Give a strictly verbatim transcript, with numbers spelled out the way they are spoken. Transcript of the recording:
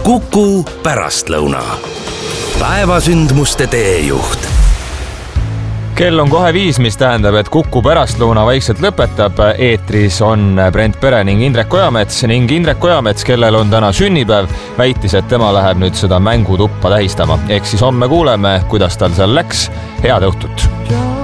Kuku pärastlõuna. Päevasündmuste teejuht. Kell on kohe viis, mis tähendab, et Kuku pärastlõuna vaikselt lõpetab. Eetris on Brent Pere ning Indrek Ojamets ning Indrek Ojamets, kellel on täna sünnipäev, väitis, et tema läheb nüüd seda mängutuppa tähistama. Ehk siis homme kuuleme, kuidas tal seal läks. Head õhtut!